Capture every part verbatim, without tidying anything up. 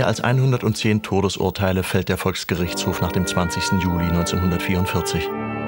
mehr als hundertzehn Todesurteile fällt der Volksgerichtshof nach dem zwanzigsten Juli neunzehnhundertvierundvierzig.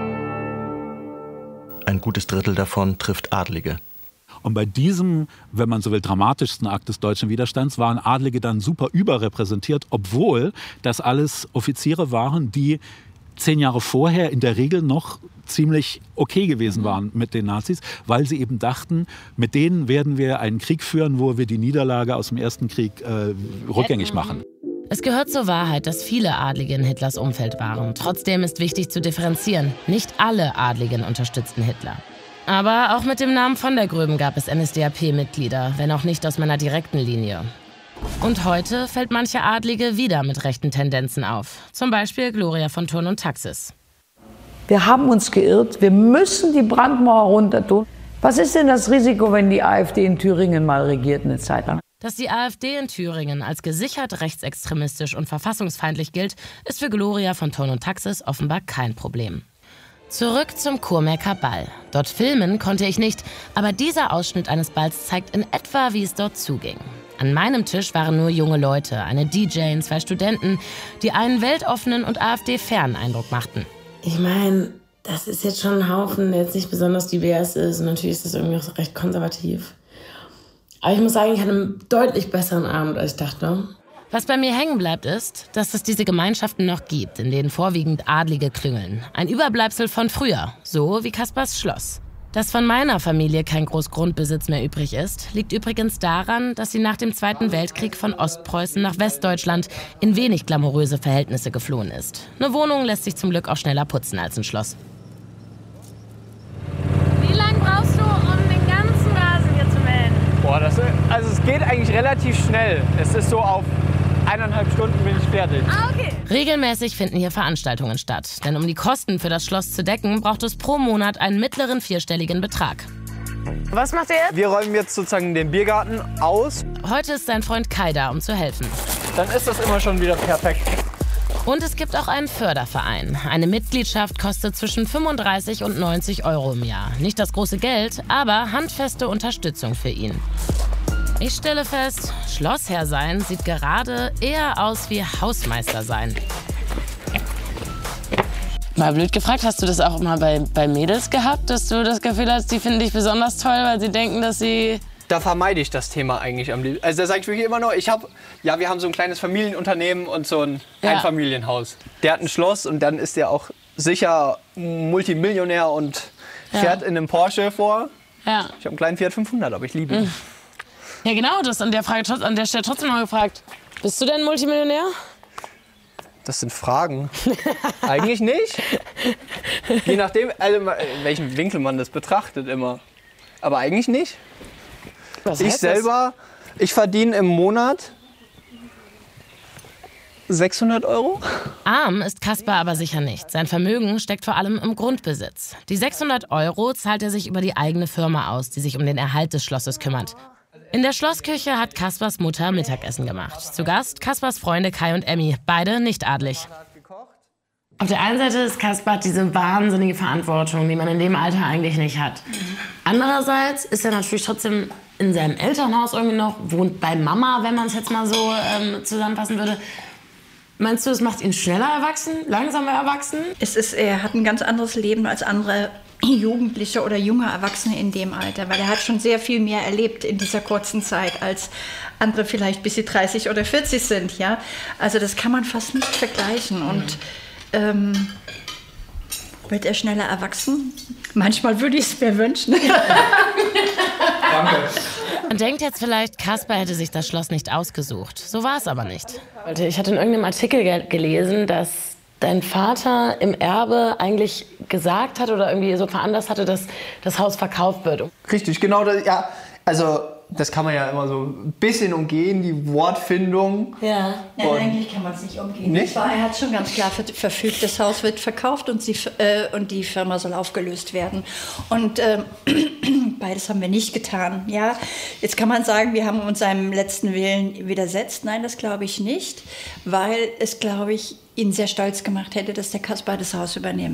Ein gutes Drittel davon trifft Adlige. Und bei diesem, wenn man so will, dramatischsten Akt des deutschen Widerstands waren Adlige dann super überrepräsentiert, obwohl das alles Offiziere waren, die zehn Jahre vorher in der Regel noch ziemlich okay gewesen waren mit den Nazis, weil sie eben dachten, mit denen werden wir einen Krieg führen, wo wir die Niederlage aus dem Ersten Krieg äh, rückgängig machen. Es gehört zur Wahrheit, dass viele Adlige in Hitlers Umfeld waren. Trotzdem ist wichtig zu differenzieren. Nicht alle Adligen unterstützten Hitler. Aber auch mit dem Namen von der Gröben gab es N S D A P-Mitglieder, wenn auch nicht aus meiner direkten Linie. Und heute fällt manche Adlige wieder mit rechten Tendenzen auf. Zum Beispiel Gloria von Thurn und Taxis. Wir haben uns geirrt, wir müssen die Brandmauer runter tun. Was ist denn das Risiko, wenn die AfD in Thüringen mal regiert eine Zeit lang? Dass die AfD in Thüringen als gesichert rechtsextremistisch und verfassungsfeindlich gilt, ist für Gloria von Thurn und Taxis offenbar kein Problem. Zurück zum Kurmärker Ball. Dort filmen konnte ich nicht, aber dieser Ausschnitt eines Balls zeigt in etwa, wie es dort zuging. An meinem Tisch waren nur junge Leute, eine D J, zwei Studenten, die einen weltoffenen und AfD-fernen Eindruck machten. Ich meine, das ist jetzt schon ein Haufen, der jetzt nicht besonders divers ist. Und natürlich ist das irgendwie auch recht konservativ. Aber ich muss sagen, ich hatte einen deutlich besseren Abend, als ich dachte. Was bei mir hängen bleibt, ist, dass es diese Gemeinschaften noch gibt, in denen vorwiegend Adlige klüngeln. Ein Überbleibsel von früher, so wie Kaspars Schloss. Dass von meiner Familie kein Großgrundbesitz mehr übrig ist, liegt übrigens daran, dass sie nach dem Zweiten Weltkrieg von Ostpreußen nach Westdeutschland in wenig glamouröse Verhältnisse geflohen ist. Eine Wohnung lässt sich zum Glück auch schneller putzen als ein Schloss. Wie lange brauchst du, um den ganzen Rasen hier zu mähen? Boah, das, also es geht eigentlich relativ schnell. Es ist so auf eineinhalb Stunden bin ich fertig. Ah, okay. Regelmäßig finden hier Veranstaltungen statt. Denn um die Kosten für das Schloss zu decken, braucht es pro Monat einen mittleren vierstelligen Betrag. Was macht ihr jetzt? Wir räumen jetzt sozusagen den Biergarten aus. Heute ist sein Freund Kai da, um zu helfen. Dann ist das immer schon wieder perfekt. Und es gibt auch einen Förderverein. Eine Mitgliedschaft kostet zwischen fünfunddreißig und neunzig Euro im Jahr. Nicht das große Geld, aber handfeste Unterstützung für ihn. Ich stelle fest, Schlossherr sein sieht gerade eher aus wie Hausmeister sein. Mal blöd gefragt, hast du das auch mal bei, bei Mädels gehabt, dass du das Gefühl hast, die finden dich besonders toll, weil sie denken, dass sie... Da vermeide ich das Thema eigentlich am liebsten. Also da sage ich wirklich immer nur, ich habe, ja, wir haben so ein kleines Familienunternehmen und so ein Ja. Einfamilienhaus. Der hat ein Schloss und dann ist der auch sicher Multimillionär und fährt Ja. in einem Porsche vor. Ja. Ich habe einen kleinen Fiat fünfhundert, aber ich liebe ihn. Ja, genau, das an der, Frage, an der Stelle trotzdem mal gefragt. Bist du denn Multimillionär? Das sind Fragen. Eigentlich nicht. Je nachdem, also, in welchem Winkel man das betrachtet immer. Aber eigentlich nicht. Was Ich heißt selber, ich verdiene im Monat sechshundert Euro. Arm ist Kaspar aber sicher nicht. Sein Vermögen steckt vor allem im Grundbesitz. Die sechshundert Euro zahlt er sich über die eigene Firma aus, die sich um den Erhalt des Schlosses kümmert. In der Schlossküche hat Kaspars Mutter Mittagessen gemacht. Zu Gast Kaspars Freunde Kai und Emmy, beide nicht adlig. Auf der einen Seite ist Kaspar diese wahnsinnige Verantwortung, die man in dem Alter eigentlich nicht hat. Andererseits ist er natürlich trotzdem in seinem Elternhaus irgendwie noch, wohnt bei Mama, wenn man es jetzt mal so ähm, zusammenfassen würde. Meinst du, es macht ihn schneller erwachsen, langsamer erwachsen? Es ist, er hat ein ganz anderes Leben als andere Jugendliche oder junge Erwachsene in dem Alter, weil er hat schon sehr viel mehr erlebt in dieser kurzen Zeit, als andere vielleicht bis sie dreißig oder vierzig sind. Ja? Also das kann man fast nicht vergleichen. Und ähm, wird er schneller erwachsen? Manchmal würde ich es mir wünschen. Danke. Man denkt jetzt vielleicht, Kaspar hätte sich das Schloss nicht ausgesucht. So war es aber nicht. Ich hatte in irgendeinem Artikel ge- gelesen, dass dein Vater im Erbe eigentlich gesagt hat oder irgendwie so veranlasst hatte, dass das Haus verkauft wird. Richtig, genau. Das, ja, also das kann man ja immer so ein bisschen umgehen, die Wortfindung. Ja. Nein, eigentlich kann man es nicht umgehen. Nicht? Er hat schon ganz klar ver- verfügt, das Haus wird verkauft und, sie, äh, und die Firma soll aufgelöst werden. Und äh, beides haben wir nicht getan. Ja? Jetzt kann man sagen, wir haben uns seinem letzten Willen widersetzt. Nein, das glaube ich nicht, weil es, glaube ich, ihn sehr stolz gemacht hätte, dass der Kaspar das Haus übernimmt.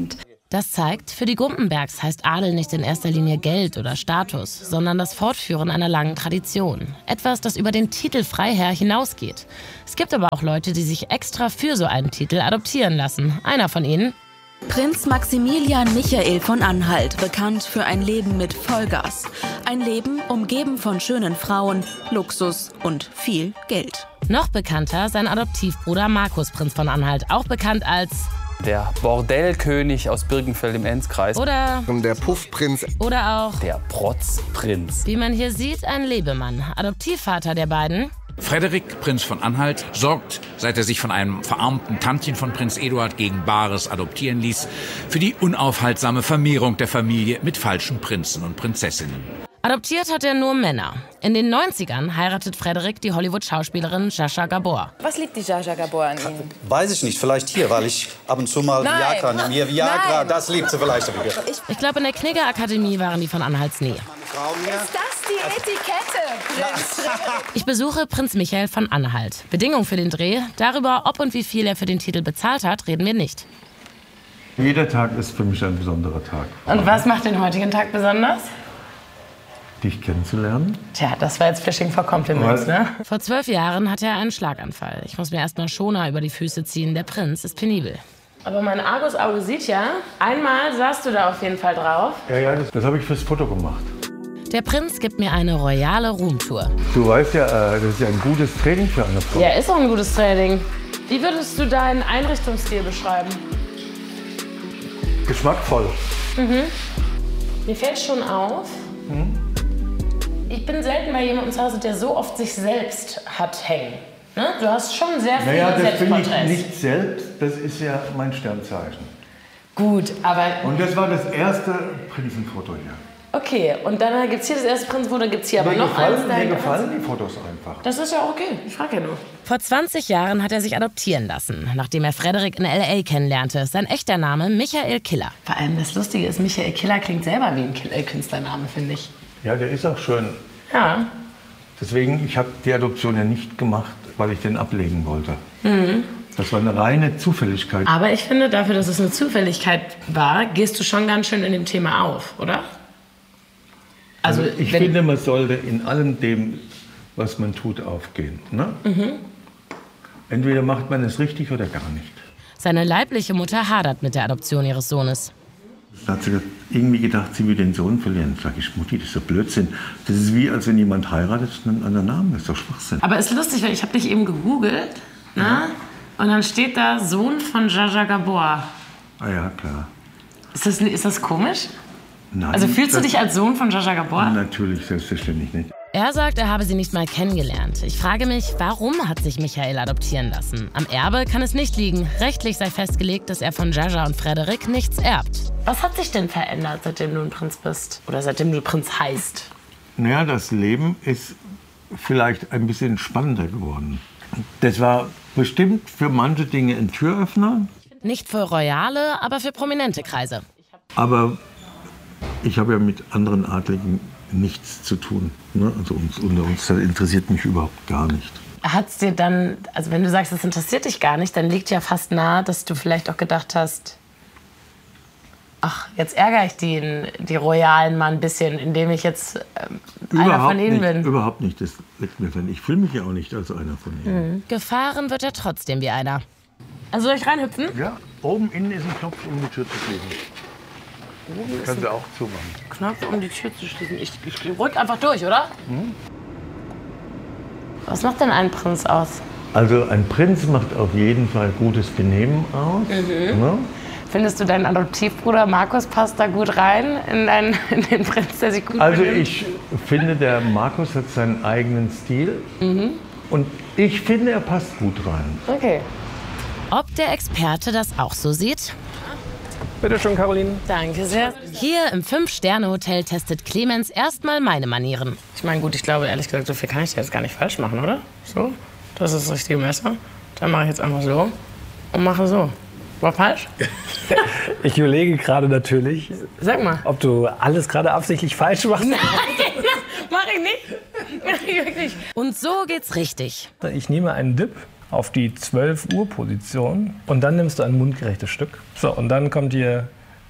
Das zeigt, für die Gumpenbergs heißt Adel nicht in erster Linie Geld oder Status, sondern das Fortführen einer langen Tradition. Etwas, das über den Titel Freiherr hinausgeht. Es gibt aber auch Leute, die sich extra für so einen Titel adoptieren lassen. Einer von ihnen: Prinz Maximilian Michael von Anhalt, bekannt für ein Leben mit Vollgas. Ein Leben umgeben von schönen Frauen, Luxus und viel Geld. Noch bekannter sein Adoptivbruder Markus Prinz von Anhalt, auch bekannt als der Bordellkönig aus Birkenfeld im Enzkreis. Oder der Puffprinz. Oder auch der Protzprinz. Wie man hier sieht, ein Lebemann, Adoptivvater der beiden. Frederik, Prinz von Anhalt, sorgt, seit er sich von einem verarmten Tantchen von Prinz Eduard gegen Bares adoptieren ließ, für die unaufhaltsame Vermehrung der Familie mit falschen Prinzen und Prinzessinnen. Adoptiert hat er nur Männer. In den neunzigern heiratet Frederik die Hollywood-Schauspielerin Zsa Zsa Gabor. Was liebt die Zsa Zsa Gabor an Ihnen? Weiß ich nicht, vielleicht hier, weil ich ab und zu mal Nein. Viagra nehme. Hier Viagra, Nein. das liebt sie vielleicht. Ich, ich glaube, in der Knigge-Akademie waren die von Anhalts nie. Ist das die Etikette, Prinz? Ich besuche Prinz Michael von Anhalt. Bedingung für den Dreh: darüber, ob und wie viel er für den Titel bezahlt hat, reden wir nicht. Jeder Tag ist für mich ein besonderer Tag. Und was macht den heutigen Tag besonders? Dich kennenzulernen. Tja, das war jetzt Fishing for Compliments, ne? Vor zwölf Jahren hatte er einen Schlaganfall. Ich muss mir erst mal Schoner über die Füße ziehen. Der Prinz ist penibel. Aber mein Argusauge sieht ja, einmal saßt du da auf jeden Fall drauf. Ja, ja, das, das habe ich fürs Foto gemacht. Der Prinz gibt mir eine royale Roomtour. Du weißt ja, das ist ja ein gutes Training für eine Frau. Ja, ist auch ein gutes Training. Wie würdest du deinen Einrichtungsstil beschreiben? Geschmackvoll. Mhm. Mir fällt schon auf, hm? Ich bin selten bei jemandem zu Hause, der so oft sich selbst hat hängen. Ne? Du hast schon sehr viele naja, das bin ich Selbstporträts. nicht selbst, das ist ja mein Sternzeichen. Gut, aber... Und das war das erste Prinzenfoto hier. Okay, und dann gibt es hier das erste Prinzenfoto, dann gibt es hier aber mir noch gefallen, eins. Mir gefallen die Fotos einfach. Das ist ja auch okay, ich frage ja nur. Vor zwanzig Jahren hat er sich adoptieren lassen, nachdem er Frederik in L A kennenlernte. Sein echter Name: Michael Killer. Vor allem das Lustige ist, Michael Killer klingt selber wie ein Künstlername, finde ich. Ja, der ist auch schön. Ja. Deswegen, ich habe die Adoption ja nicht gemacht, weil ich den ablegen wollte. Mhm. Das war eine reine Zufälligkeit. Aber ich finde, dafür, dass es eine Zufälligkeit war, gehst du schon ganz schön in dem Thema auf, oder? Also, also ich finde, man sollte in allem dem, was man tut, aufgehen. Ne? Mhm. Entweder macht man es richtig oder gar nicht. Seine leibliche Mutter hadert mit der Adoption ihres Sohnes. Da hat sie irgendwie gedacht, sie will den Sohn verlieren. Sag ich, Mutti, das ist doch Blödsinn. Das ist wie, als wenn jemand heiratet und einen anderen Namen. Das ist doch Schwachsinn. Aber es ist lustig, weil ich habe dich eben gegoogelt, ne? Ja. Und dann steht da Sohn von Zsa Zsa Gabor. Ah ja, klar. Ist das, ist das komisch? Nein. Also fühlst du dich als Sohn von Zsa Zsa Gabor? Natürlich, selbstverständlich nicht. Er sagt, er habe sie nicht mal kennengelernt. Ich frage mich, warum hat sich Michael adoptieren lassen? Am Erbe kann es nicht liegen. Rechtlich sei festgelegt, dass er von Zsa Zsa und Frederik nichts erbt. Was hat sich denn verändert, seitdem du ein Prinz bist? Oder seitdem du Prinz heißt? Naja, das Leben ist vielleicht ein bisschen spannender geworden. Das war bestimmt für manche Dinge ein Türöffner. Nicht für royale, aber für prominente Kreise. Aber ich habe ja mit anderen Adligen nichts zu tun. Ne? Also uns, unter uns, das interessiert mich überhaupt gar nicht. Hat es dir dann, also wenn du sagst, das interessiert dich gar nicht, dann liegt ja fast nahe, dass du vielleicht auch gedacht hast, ach, jetzt ärgere ich die, die Royalen mal ein bisschen, indem ich jetzt ähm, einer von ihnen nicht, bin. Überhaupt nicht, das liegt mir fern. Ich fühle mich ja auch nicht als einer von ihnen. Mhm. Gefahren wird er trotzdem wie einer. Also soll ich reinhüpfen? Ja, oben innen ist ein Knopf, um die Tür zu schließen. Oben Kannst du auch zumachen. Knopf, um die Tür zu schließen. Ich, ich rück einfach durch, oder? Hm? Was macht denn ein Prinz aus? Also ein Prinz macht auf jeden Fall gutes Benehmen aus. Mhm. Ne? Findest du, dein Adoptivbruder Markus passt da gut rein in, dein, in den Prinz, der sich gut Also benimmt? ich finde, der Markus hat seinen eigenen Stil. Mhm. Und ich finde, er passt gut rein. Okay. Ob der Experte das auch so sieht? Bitte schön, Caroline. Danke sehr. Hier im Fünf-Sterne-Hotel testet Clemens erstmal meine Manieren. Ich meine, gut, ich glaube, ehrlich gesagt, so viel kann ich jetzt gar nicht falsch machen, oder? So, das ist das richtige Messer. Dann mache ich jetzt einfach so und mache so. War falsch? Ich überlege gerade natürlich, Sag mal. ob du alles gerade absichtlich falsch machst. Nein, mach ich nicht. Mach ich wirklich. Und so geht's richtig. Ich nehme einen Dip auf die zwölf Uhr Position und dann nimmst du ein mundgerechtes Stück. So, und dann kommt hier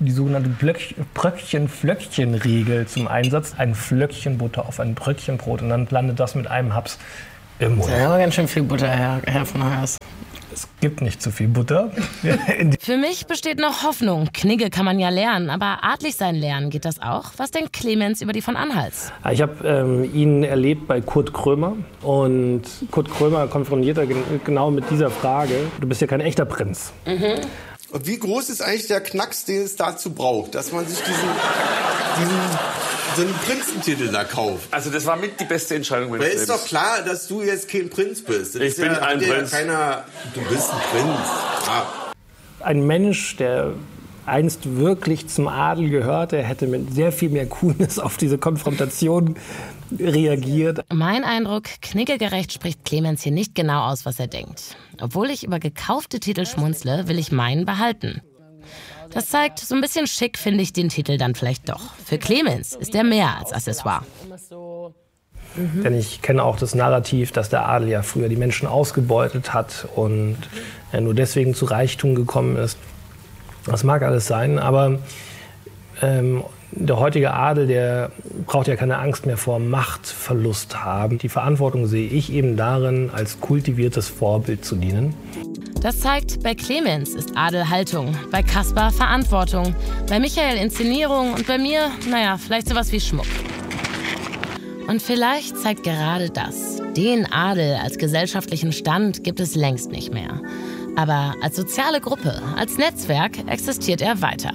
die sogenannte Bröckchen-Flöckchen-Regel zum Einsatz. Ein Flöckchen Butter auf ein Bröckchen Brot und dann landet das mit einem Haps im Mund. Das ist aber ganz schön viel Butter, Herr, Herr von Hörs. Es gibt nicht zu viel Butter. Für mich besteht noch Hoffnung. Knigge kann man ja lernen, aber adlig sein lernen, geht das auch? Was denkt Clemens über die von Anhalts? Ich habe ähm, ihn erlebt bei Kurt Krömer und Kurt Krömer konfrontiert er gen- genau mit dieser Frage. Du bist ja kein echter Prinz. Mhm. Und wie groß ist eigentlich der Knacks, den es dazu braucht, dass man sich diesen, diesen so einen Prinzentitel da kauft? Also das war mit die beste Entscheidung meines Weil Lebens. ist doch klar, dass du jetzt kein Prinz bist. Das Ich ist bin ja, ein ja Prinz. Keiner, du bist ein Prinz. Ja. Ein Mensch, der einst wirklich zum Adel gehörte, hätte mit sehr viel mehr Coolness auf diese Konfrontation reagiert. Mein Eindruck, kniggegerecht spricht Clemens hier nicht genau aus, was er denkt. Obwohl ich über gekaufte Titel schmunzle, will ich meinen behalten. Das zeigt, so ein bisschen schick finde ich den Titel dann vielleicht doch. Für Clemens ist er mehr als Accessoire. Mhm. Denn ich kenne auch das Narrativ, dass der Adel ja früher die Menschen ausgebeutet hat und er nur deswegen zu Reichtum gekommen ist. Das mag alles sein, aber ähm, der heutige Adel, der braucht ja keine Angst mehr vor Machtverlust haben. Die Verantwortung sehe ich eben darin, als kultiviertes Vorbild zu dienen. Das zeigt, bei Clemens ist Adel Haltung, bei Kaspar Verantwortung, bei Michael Inszenierung und bei mir, naja, vielleicht sowas wie Schmuck. Und vielleicht zeigt gerade das. Den Adel als gesellschaftlichen Stand gibt es längst nicht mehr. Aber als soziale Gruppe, als Netzwerk existiert er weiter.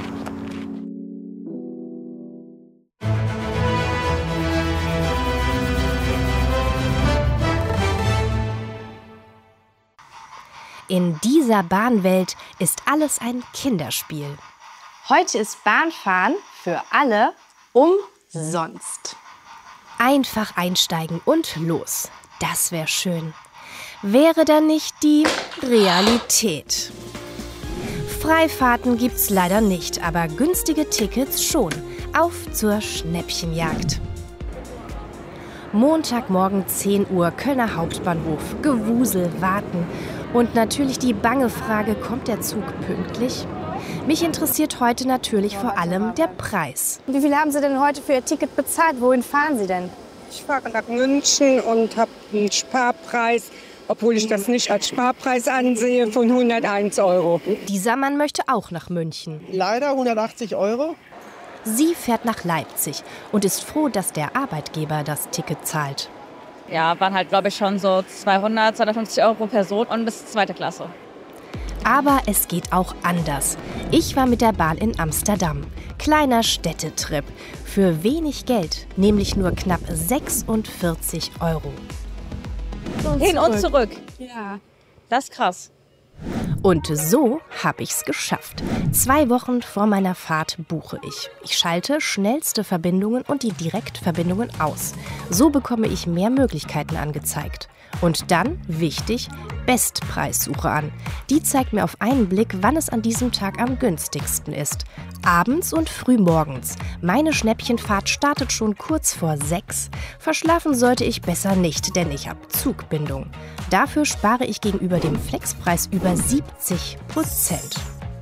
In dieser Bahnwelt ist alles ein Kinderspiel. Heute ist Bahnfahren für alle umsonst. Einfach einsteigen und los. Das wäre schön. Wäre dann nicht die Realität. Freifahrten gibt's leider nicht, aber günstige Tickets schon. Auf zur Schnäppchenjagd. Montagmorgen zehn Uhr, Kölner Hauptbahnhof. Gewusel, warten. Und natürlich die bange Frage, kommt der Zug pünktlich? Mich interessiert heute natürlich vor allem der Preis. Wie viel haben Sie denn heute für Ihr Ticket bezahlt? Wohin fahren Sie denn? Ich fahre nach München und habe einen Sparpreis, obwohl ich das nicht als Sparpreis ansehe, von hunderteins Euro. Dieser Mann möchte auch nach München. Leider hundertachtzig Euro. Sie fährt nach Leipzig und ist froh, dass der Arbeitgeber das Ticket zahlt. Ja, waren halt, glaube ich, schon so zweihundert, zweihundertfünfzig Euro pro Person und bis zweite Klasse. Aber es geht auch anders. Ich war mit der Bahn in Amsterdam. Kleiner Städtetrip. Für wenig Geld, nämlich nur knapp sechsundvierzig Euro. Und Hin und zurück. Ja. Das ist krass. Und so habe ich's geschafft. Zwei Wochen vor meiner Fahrt buche ich. Ich schalte schnellste Verbindungen und die Direktverbindungen aus. So bekomme ich mehr Möglichkeiten angezeigt. Und dann, wichtig, Bestpreissuche an. Die zeigt mir auf einen Blick, wann es an diesem Tag am günstigsten ist. Abends und frühmorgens. Meine Schnäppchenfahrt startet schon kurz vor sechs. Verschlafen sollte ich besser nicht, denn ich habe Zugbindung. Dafür spare ich gegenüber dem Flexpreis über siebzig Prozent.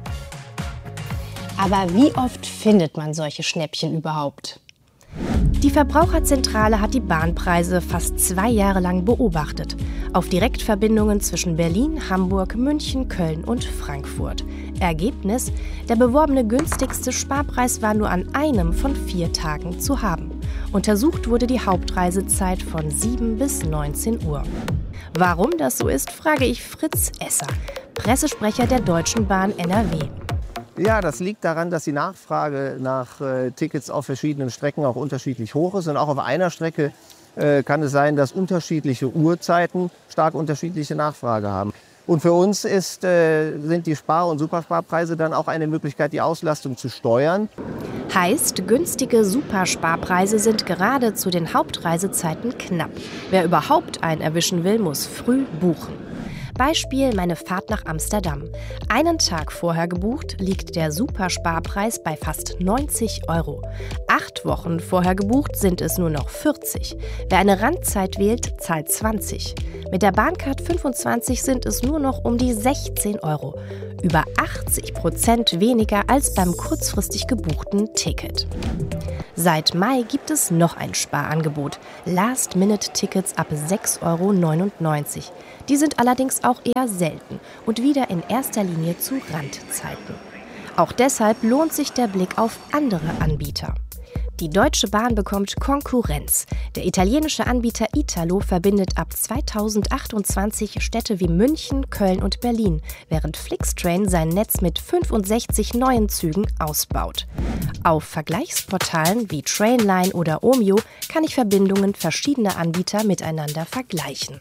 Aber wie oft findet man solche Schnäppchen überhaupt? Die Verbraucherzentrale hat die Bahnpreise fast zwei Jahre lang beobachtet. Auf Direktverbindungen zwischen Berlin, Hamburg, München, Köln und Frankfurt. Ergebnis: Der beworbene günstigste Sparpreis war nur an einem von vier Tagen zu haben. Untersucht wurde die Hauptreisezeit von sieben bis neunzehn Uhr. Warum das so ist, frage ich Fritz Esser, Pressesprecher der Deutschen Bahn N R W. Ja, das liegt daran, dass die Nachfrage nach äh, Tickets auf verschiedenen Strecken auch unterschiedlich hoch ist. Und auch auf einer Strecke äh, kann es sein, dass unterschiedliche Uhrzeiten stark unterschiedliche Nachfrage haben. Und für uns ist, äh, sind die Spar- und Supersparpreise dann auch eine Möglichkeit, die Auslastung zu steuern. Heißt, günstige Supersparpreise sind gerade zu den Hauptreisezeiten knapp. Wer überhaupt einen erwischen will, muss früh buchen. Beispiel meine Fahrt nach Amsterdam. Einen Tag vorher gebucht, liegt der Supersparpreis bei fast neunzig Euro. Acht Wochen vorher gebucht sind es nur noch vierzig. Wer eine Randzeit wählt, zahlt zwanzig. Mit der Bahncard fünfundzwanzig sind es nur noch um die sechzehn Euro. Über achtzig Prozent weniger als beim kurzfristig gebuchten Ticket. Seit Mai gibt es noch ein Sparangebot. Last-Minute-Tickets ab sechs Euro neunundneunzig. Die sind allerdings auch eher selten und wieder in erster Linie zu Randzeiten. Auch deshalb lohnt sich der Blick auf andere Anbieter. Die Deutsche Bahn bekommt Konkurrenz. Der italienische Anbieter Italo verbindet ab zweitausendachtundzwanzig Städte wie München, Köln und Berlin, während Flixtrain sein Netz mit fünfundsechzig neuen Zügen ausbaut. Auf Vergleichsportalen wie Trainline oder Omio kann ich Verbindungen verschiedener Anbieter miteinander vergleichen.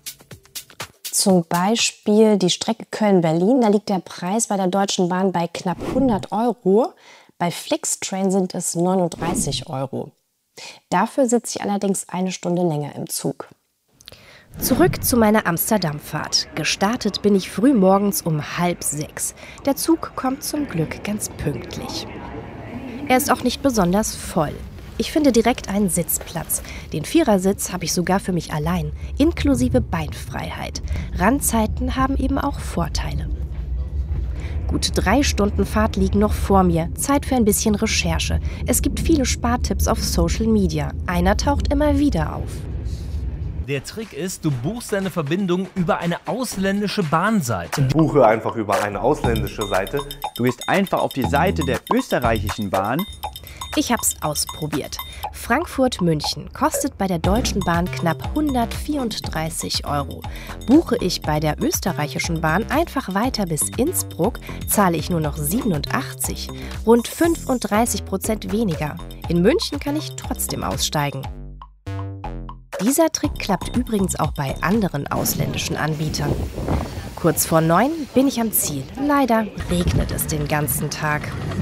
Zum Beispiel die Strecke Köln-Berlin, da liegt der Preis bei der Deutschen Bahn bei knapp hundert Euro. Bei Flixtrain sind es neununddreißig Euro. Dafür sitze ich allerdings eine Stunde länger im Zug. Zurück zu meiner Amsterdam-Fahrt. Gestartet bin ich früh morgens um halb sechs. Der Zug kommt zum Glück ganz pünktlich. Er ist auch nicht besonders voll. Ich finde direkt einen Sitzplatz. Den Vierersitz habe ich sogar für mich allein, inklusive Beinfreiheit. Randzeiten haben eben auch Vorteile. Gut drei Stunden Fahrt liegen noch vor mir. Zeit für ein bisschen Recherche. Es gibt viele Spartipps auf Social Media. Einer taucht immer wieder auf. Der Trick ist, du buchst deine Verbindung über eine ausländische Bahnseite. Buche einfach über eine ausländische Seite. Du gehst einfach auf die Seite der österreichischen Bahn. Ich hab's ausprobiert. Frankfurt-München kostet bei der Deutschen Bahn knapp hundertvierunddreißig Euro. Buche ich bei der österreichischen Bahn einfach weiter bis Innsbruck, zahle ich nur noch siebenundachtzig. Rund fünfunddreißig Prozent weniger. In München kann ich trotzdem aussteigen. Dieser Trick klappt übrigens auch bei anderen ausländischen Anbietern. Kurz vor neun bin ich am Ziel. Leider regnet es den ganzen Tag.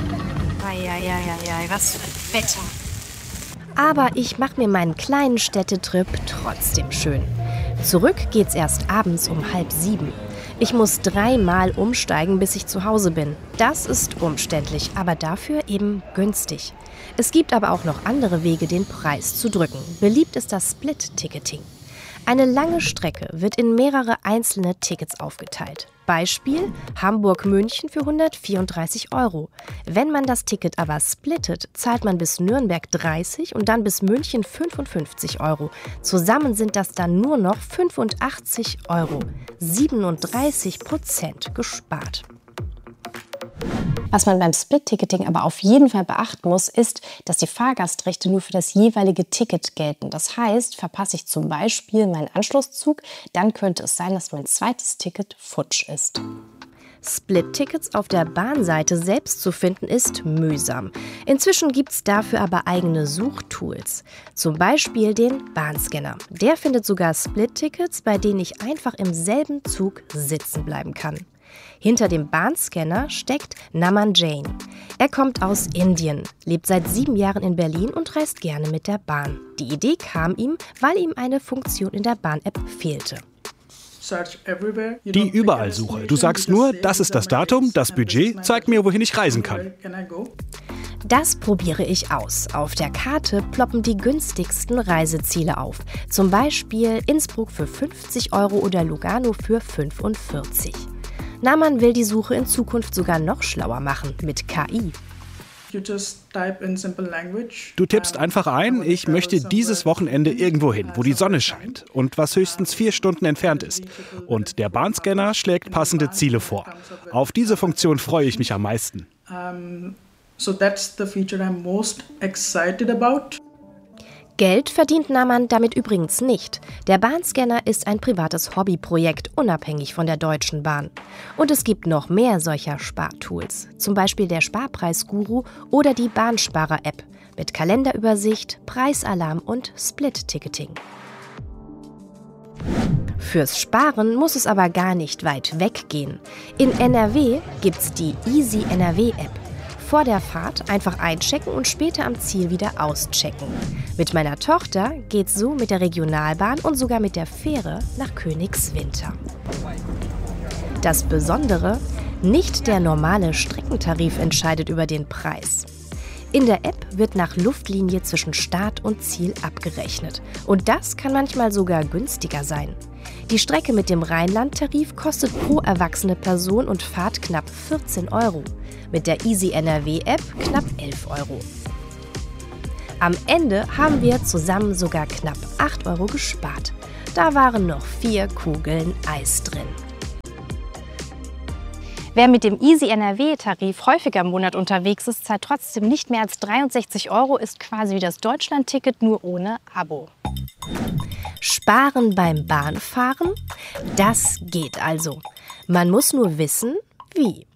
Eieieiei, was für ein Wetter. Aber ich mache mir meinen kleinen Städtetrip trotzdem schön. Zurück geht's erst abends um halb sieben. Ich muss dreimal umsteigen, bis ich zu Hause bin. Das ist umständlich, aber dafür eben günstig. Es gibt aber auch noch andere Wege, den Preis zu drücken. Beliebt ist das Split-Ticketing. Eine lange Strecke wird in mehrere einzelne Tickets aufgeteilt. Beispiel Hamburg-München für hundertvierunddreißig Euro. Wenn man das Ticket aber splittet, zahlt man bis Nürnberg dreißig und dann bis München fünfundfünfzig Euro. Zusammen sind das dann nur noch fünfundachtzig Euro. siebenunddreißig Prozent gespart. Was man beim Split-Ticketing aber auf jeden Fall beachten muss, ist, dass die Fahrgastrechte nur für das jeweilige Ticket gelten. Das heißt, verpasse ich zum Beispiel meinen Anschlusszug, dann könnte es sein, dass mein zweites Ticket futsch ist. Split-Tickets auf der Bahnseite selbst zu finden, ist mühsam. Inzwischen gibt es dafür aber eigene Suchtools. Zum Beispiel den Bahnscanner. Der findet sogar Split-Tickets, bei denen ich einfach im selben Zug sitzen bleiben kann. Hinter dem Bahnscanner steckt Naman Jain. Er kommt aus Indien, lebt seit sieben Jahren in Berlin und reist gerne mit der Bahn. Die Idee kam ihm, weil ihm eine Funktion in der Bahn-App fehlte. Die Überall-Suche. Du sagst nur, das ist das Datum, das Budget, zeig mir, wohin ich reisen kann. Das probiere ich aus. Auf der Karte ploppen die günstigsten Reiseziele auf. Zum Beispiel Innsbruck für fünfzig Euro oder Lugano für fünfundvierzig. Naman will die Suche in Zukunft sogar noch schlauer machen, mit K I. Du tippst einfach ein, ich möchte dieses Wochenende irgendwo hin, wo die Sonne scheint und was höchstens vier Stunden entfernt ist. Und der Bahnscanner schlägt passende Ziele vor. Auf diese Funktion freue ich mich am meisten. Geld verdient Naman damit übrigens nicht. Der Bahnscanner ist ein privates Hobbyprojekt, unabhängig von der Deutschen Bahn. Und es gibt noch mehr solcher Spartools. Zum Beispiel der Sparpreisguru oder die Bahnsparer-App mit Kalenderübersicht, Preisalarm und Split-Ticketing. Fürs Sparen muss es aber gar nicht weit weggehen. In N R W gibt's die Easy N R W-App. Vor der Fahrt einfach einchecken und später am Ziel wieder auschecken. Mit meiner Tochter geht's so mit der Regionalbahn und sogar mit der Fähre nach Königswinter. Das Besondere: Nicht der normale Streckentarif entscheidet über den Preis. In der App wird nach Luftlinie zwischen Start und Ziel abgerechnet. Und das kann manchmal sogar günstiger sein. Die Strecke mit dem Rheinland-Tarif kostet pro erwachsene Person und Fahrt knapp vierzehn Euro. Mit der Easy N R W-App knapp elf Euro. Am Ende haben wir zusammen sogar knapp acht Euro gespart. Da waren noch vier Kugeln Eis drin. Wer mit dem Easy N R W-Tarif häufiger im Monat unterwegs ist, zahlt trotzdem nicht mehr als dreiundsechzig Euro, ist quasi wie das Deutschland-Ticket, nur ohne Abo. Sparen beim Bahnfahren? Das geht also. Man muss nur wissen, wie.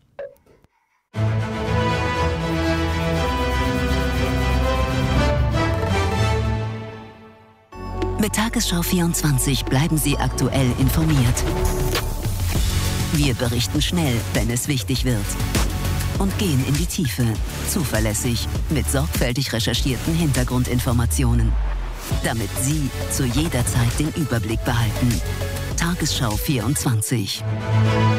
Mit Tagesschau vierundzwanzig bleiben Sie aktuell informiert. Wir berichten schnell, wenn es wichtig wird. Und gehen in die Tiefe, zuverlässig, mit sorgfältig recherchierten Hintergrundinformationen. Damit Sie zu jeder Zeit den Überblick behalten. Tagesschau vierundzwanzig.